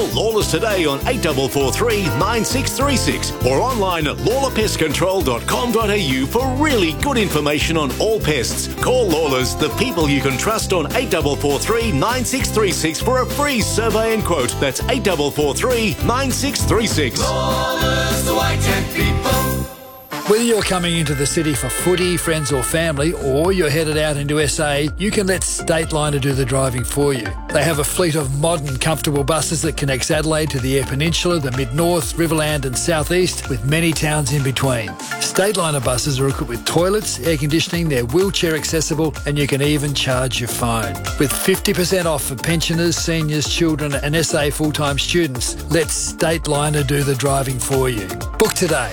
Lawless today on 8443 9636 or online at lawlerpestcontrol.com.au for really good information on all pests. Call Lawless, the people you can trust, on 8443 9636 for a free survey and quote. That's 8443 9636. Lawless, the Whitehead people. Whether you're coming into the city for footy, friends or family, or you're headed out into SA, you can let Stateliner do the driving for you. They have a fleet of modern, comfortable buses that connects Adelaide to the Eyre Peninsula, the Mid-North, Riverland and South East, with many towns in between. Stateliner buses are equipped with toilets, air conditioning, they're wheelchair accessible, and you can even charge your phone. With 50% off for pensioners, seniors, children and SA full-time students, let Stateliner do the driving for you. Book today.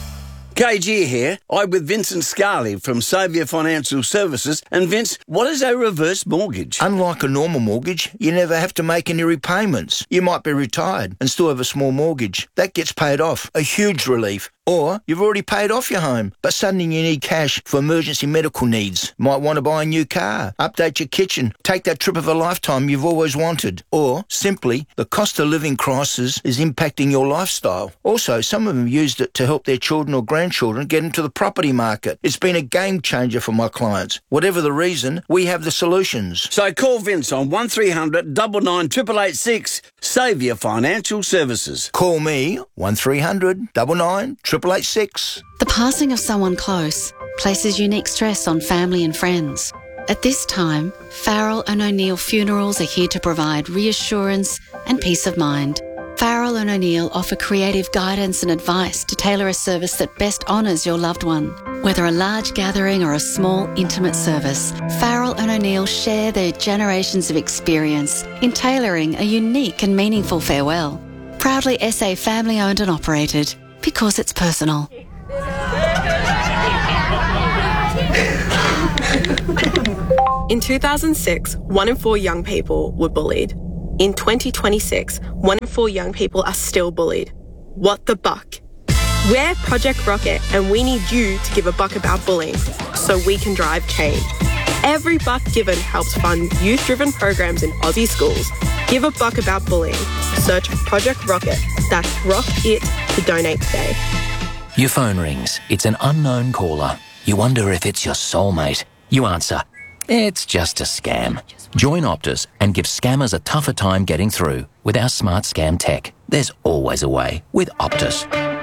KG here. I'm with Vincent Scarley from Saviour Financial Services. And Vince, what is a reverse mortgage? Unlike a normal mortgage, you never have to make any repayments. You might be retired and still have a small mortgage. That gets paid off. A huge relief. Or you've already paid off your home, but suddenly you need cash for emergency medical needs. Might want to buy a new car, update your kitchen, take that trip of a lifetime you've always wanted. Or simply, the cost of living crisis is impacting your lifestyle. Also, some of them used it to help their children or grandchildren get into the property market. It's been a game changer for my clients. Whatever the reason, we have the solutions. So call Vince on 1300 99 886. Saviour Financial Services. Call me 1300 99 886. The passing of someone close places unique stress on family and friends. At this time, Farrell and O'Neill Funerals are here to provide reassurance and peace of mind. Farrell and O'Neill offer creative guidance and advice to tailor a service that best honours your loved one. Whether a large gathering or a small, intimate service, Farrell and O'Neill share their generations of experience in tailoring a unique and meaningful farewell. Proudly SA family owned and operated, because it's personal. In 2006, 1 in 4 young people were bullied. In 2026, 1 in 4 young people are still bullied. What the buck? We're Project Rocket and we need you to give a buck about bullying so we can drive change. Every buck given helps fund youth-driven programs in Aussie schools. Give a buck about bullying. Search Project Rocket. That's Rock It to donate today. Your phone rings. It's an unknown caller. You wonder if it's your soulmate. You answer. It's just a scam. Join Optus and give scammers a tougher time getting through. With our smart scam tech, there's always a way with Optus.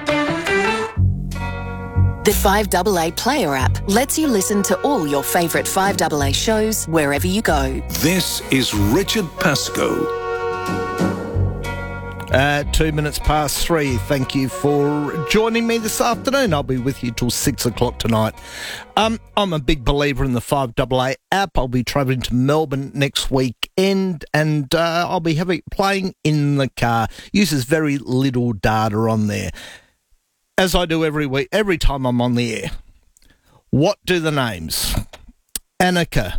The 5AA Player app lets you listen to all your favourite 5AA shows wherever you go. This is Richard Pascoe. 2 minutes past 3. Thank you for joining me this afternoon. I'll be with you till 6 o'clock tonight. I'm a big believer in the 5AA app. I'll be travelling to Melbourne next weekend and I'll be playing in the car. Uses very little data on there. As I do every week, every time I'm on the air. What do the names Annika,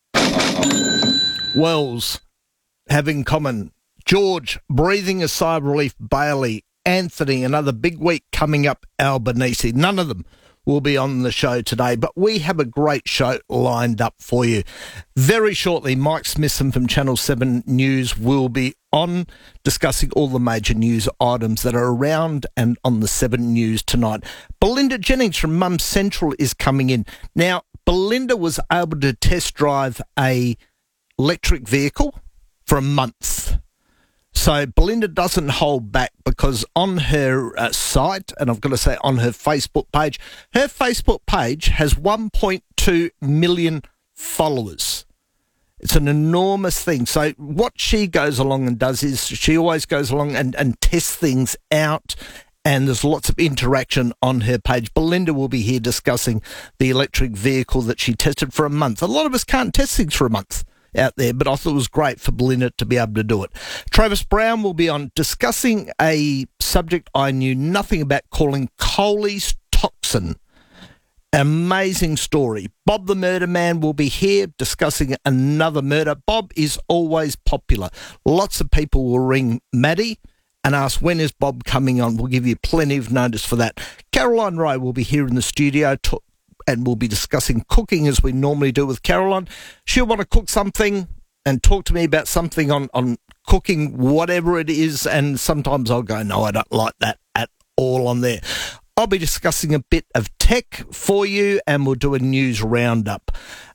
Wells have in common? George, breathing a sigh of relief, Bailey, Anthony, another big week coming up, Albanese. None of them will be on the show today, but we have a great show lined up for you. Very shortly, Mike Smithson from Channel 7 News will be on discussing all the major news items that are around and on the 7 News tonight. Belinda Jennings from Mum Central is coming in. Now, Belinda was able to test drive a electric vehicle for a month. So Belinda doesn't hold back because on her site, and I've got to say on her Facebook page has 1.2 million followers. It's an enormous thing. So what she goes along and does is she always goes along and tests things out, and there's lots of interaction on her page. Belinda will be here discussing the electric vehicle that she tested for a month. A lot of us can't test things for a month out there, but I thought it was great for Belinda to be able to do it. Travis Brown will be on discussing a subject I knew nothing about, calling Coley's toxin. Amazing story. Bob the Murder Man will be here discussing another murder. Bob is always popular. Lots of people will ring Maddie and ask, when is Bob coming on? We'll give you plenty of notice for that. Caroline Ray will be here in the studio and we'll be discussing cooking as we normally do with Caroline. She'll want to cook something and talk to me about something on cooking whatever it is, and sometimes I'll go, no, I don't like that at all on there. I'll be discussing a bit of tech for you, and we'll do a news roundup.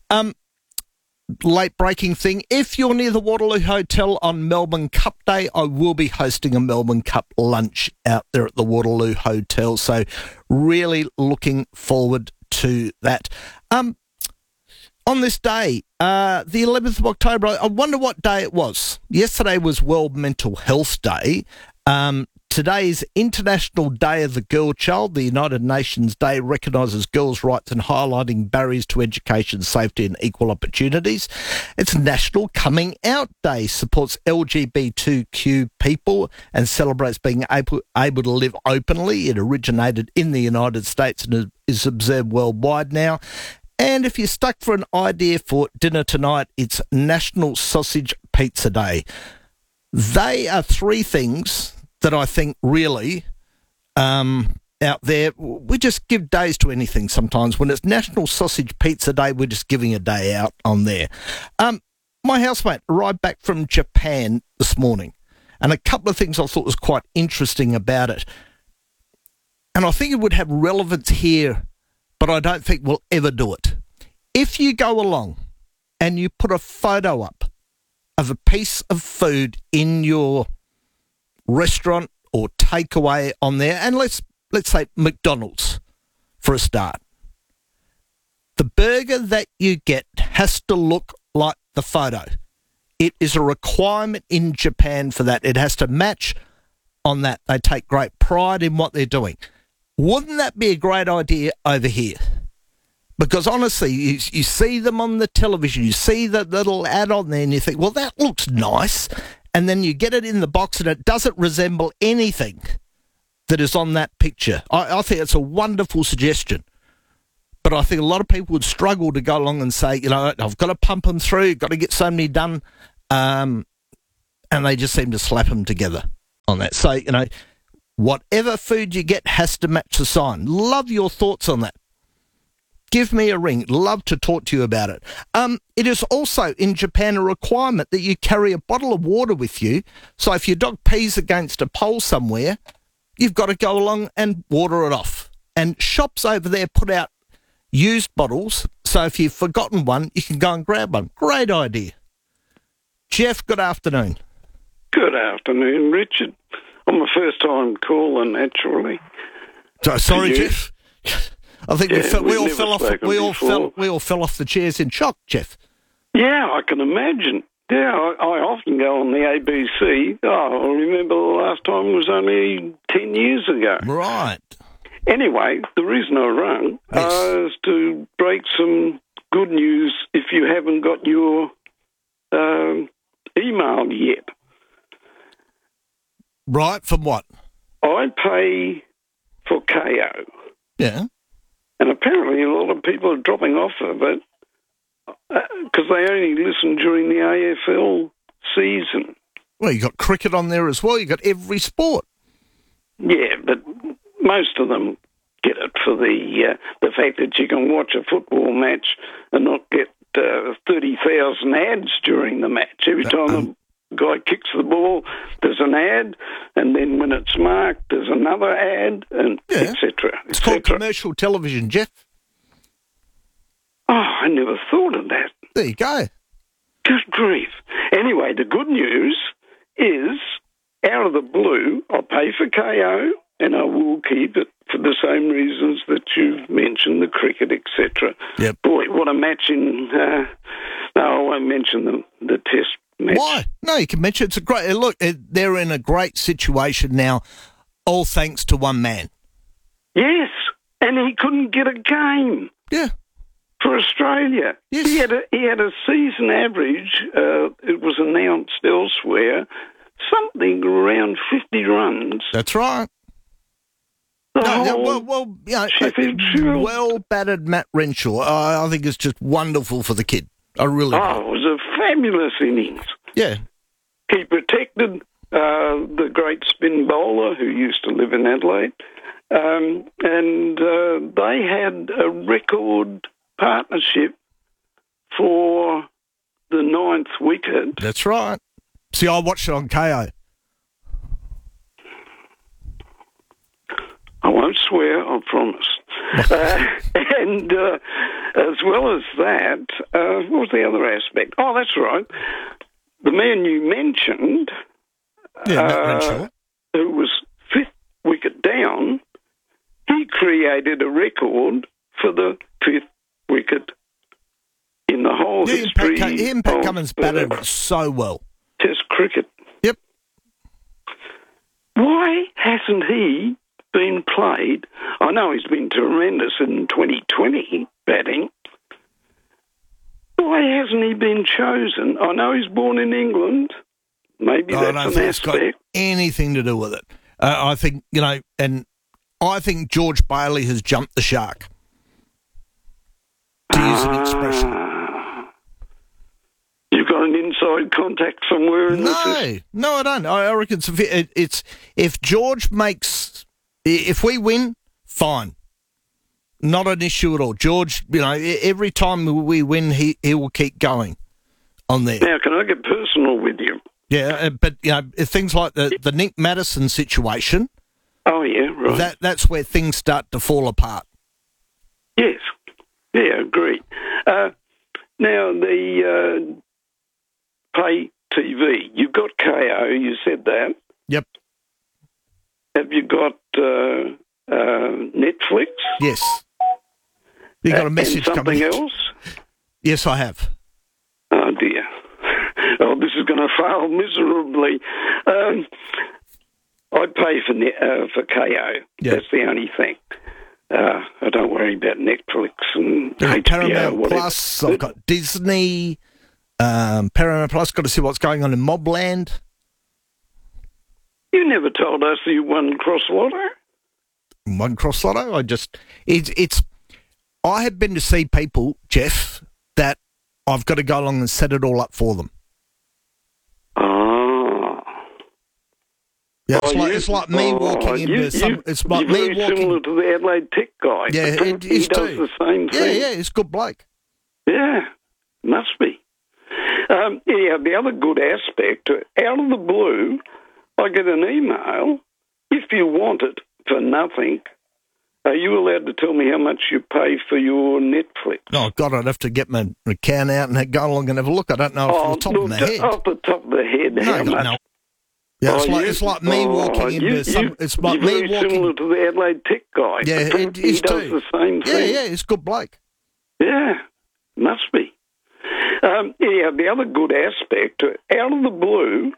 Late breaking thing, if you're near the Waterloo Hotel on Melbourne Cup Day, I will be hosting a Melbourne Cup lunch out there at the Waterloo Hotel, so really looking forward to that. On this day, the 11th of October, I wonder what day it was. Yesterday was World Mental Health Day. Today's International Day of the Girl Child. The United Nations Day recognises girls' rights and highlighting barriers to education, safety and equal opportunities. It's National Coming Out Day, supports LGBTQ people and celebrates being able to live openly. It originated in the United States and is observed worldwide now. And if you're stuck for an idea for dinner tonight, it's National Sausage Pizza Day. They are three things that I think really out there, we just give days to anything sometimes. When it's National Sausage Pizza Day, we're just giving a day out on there. My housemate arrived back from Japan this morning, and a couple of things I thought was quite interesting about it. And I think it would have relevance here, but I don't think we'll ever do it. If you go along and you put a photo up of a piece of food in your restaurant or takeaway on there, and let's say McDonald's for a start, the burger that you get has to look like the photo. It is a requirement in Japan for that. It has to match on that. They take great pride in what they're doing. Wouldn't that be a great idea over here? Because honestly, you see them on the television, you see that little ad on there and you think, well, that looks nice. And then you get it in the box and it doesn't resemble anything that is on that picture. I think it's a wonderful suggestion. But I think a lot of people would struggle to go along and say, I've got to pump them through, got to get so many done. And they just seem to slap them together on that. So, whatever food you get has to match the sign. Love your thoughts on that. Give me a ring. Love to talk to you about it. It is also in Japan a requirement that you carry a bottle of water with you. So if your dog pees against a pole somewhere, you've got to go along and water it off. And shops over there put out used bottles. So if you've forgotten one, you can go and grab one. Great idea. Jeff, good afternoon. Good afternoon, Richard. I'm a first-time caller, naturally. Sorry, Jeff. I think we all fell off the chairs in shock, Jeff. Yeah, I can imagine. Yeah, I often go on the ABC. I remember the last time was only 10 years ago. Right. Anyway, the reason I rang is to break some good news if you haven't got your email yet. Right, from what? I pay for KO. Yeah. And apparently a lot of people are dropping off of it because they only listen during the AFL season. Well, you got cricket on there as well. You got every sport. Yeah, but most of them get it for the fact that you can watch a football match and not get 30,000 ads during the match. Every time a guy kicks the ball, there's an ad, and then when it's marked, there's another ad, and etc. It's called commercial television, Jeff. Oh, I never thought of that. There you go. Good grief. Anyway, the good news is, out of the blue, I'll pay for KO, and I will keep it for the same reasons that you've mentioned, the cricket, etc. Yep. Boy, what a match in... no, I won't mention the test match. Why? No, you can mention it's a great... Look, they're in a great situation now, all thanks to one man. Yes, and he couldn't get a game. Yeah. For Australia. Yes. He had a season average, it was announced elsewhere, something around 50 runs. That's right. Well battered Matt Renshaw. I think it's just wonderful for the kid. I really do. It was a fabulous innings. Yeah. He protected the great spin bowler who used to live in Adelaide, and they had a record partnership for the 9th wicket. That's right. See, I watched it on KO. I won't swear, I promise. And as well as that, what was the other aspect? Oh, that's right. The man you mentioned, Matt Renshaw, who was 5th wicket down, he created a record for the 5th wicket in the whole history. He and Pat Cummins batted so well. Test cricket. Yep. Why hasn't he been played? I know he's been tremendous in 2020 batting. Why hasn't he been chosen? I know he's born in England. Maybe that's an think it's got aspect. anything to do with it. I think, and I think George Bailey has jumped the shark, to use an expression. You've got an inside contact somewhere in this? No, I don't. I reckon it's if George makes... If we win, fine. Not an issue at all. George, every time we win, he will keep going on there. Now, can I get personal with you? Yeah, but things like the Nick Madison situation. Oh yeah, right. That's where things start to fall apart. Yes, yeah, agreed. Now the pay TV. You've got KO. You said that. Yep. Have you got Netflix? Yes. You got a message and something coming. else? Yes, I have. Oh dear. Oh, this is going to fail miserably. I'd pay for KO. Yeah. That's the only thing. I don't worry about Netflix and HBO, Paramount whatever. Plus. I've got Disney. Paramount Plus. Got to see what's going on in Mobland. You never told us you won Cross Lotto. One Cross Lotto. It's. I have been to see people, Jeff, that I've got to go along and set it all up for them. Oh. Yeah, it's like me walking into it's like you're me very walking. similar to the Adelaide Tech guy. Yeah, he does the same thing. Yeah, it's good bloke. Yeah, must be. The other good aspect, out of the blue, I get an email. If you want it for nothing, are you allowed to tell me how much you pay for your Netflix? Oh, God, I'd have to get my account out and go along and have a look. I don't know off the top of my head. Off the top of the head, how much? No. Yeah, it's like me walking into some... It's like you're me very similar to the Adelaide Tech guy. Yeah, he does the same thing. Yeah, it's good bloke. Yeah, must be. The other good aspect, out of the blue,